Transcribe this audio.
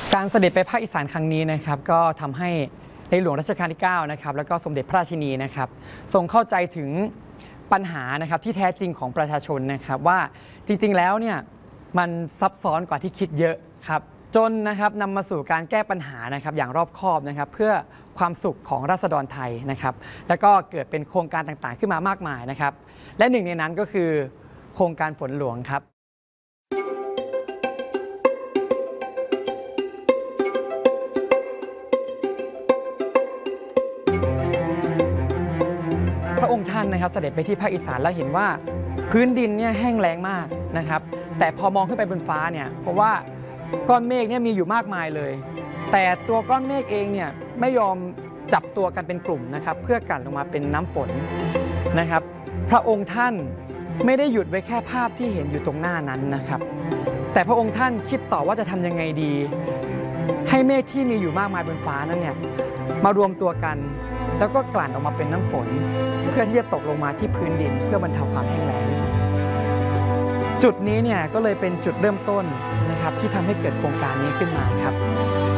การเสด็จไปภาคอีสานครั้งนี้นะครับก็ทำให้ในหลวงรัชกาลที่9นะครับแล้วก็สมเด็จพระราชินีนะครับทรงเข้าใจถึงปัญหานะครับที่แท้จริงของประชาชนนะครับว่าจริงๆแล้วเนี่ยมันซับซ้อนกว่าที่คิดเยอะครับจนนะครับนำมาสู่การแก้ปัญหานะครับอย่างรอบคอบนะครับเพื่อความสุขของราษฎรไทยนะครับแล้วก็เกิดเป็นโครงการต่างๆขึ้นมามากมายนะครับและหนึ่งในนั้นก็คือโครงการฝนหลวงครับพระองค์ท่านนะครับเสด็จไปที่ภาคอีสานแล้วเห็นว่าพื้นดินเนี่ยแห้งแล้งมากนะครับแต่พอมองขึ้นไปบนฟ้าเนี่ยเพราะว่าก้อนเมฆเนี่ยมีอยู่มากมายเลยแต่ตัวก้อนเมฆเองเนี่ยไม่ยอมจับตัวกันเป็นกลุ่มนะครับเพื่อกลั่นลงมาเป็นน้ำฝนนะครับพระองค์ท่านไม่ได้หยุดไว้แค่ภาพที่เห็นอยู่ตรงหน้านั้นนะครับแต่พระองค์ท่านคิดต่อว่าจะทำยังไงดีให้เมฆที่มีอยู่มากมายบนฟ้านั้นเนี่ยมารวมตัวกันแล้วก็กลั่นออกมาเป็นน้ำฝนเพื่อที่จะตกลงมาที่พื้นดินเพื่อบรรเทาความแห้งแล้งจุดนี้เนี่ยก็เลยเป็นจุดเริ่มต้นนะครับที่ทำให้เกิดโครงการนี้ขึ้นมาครับ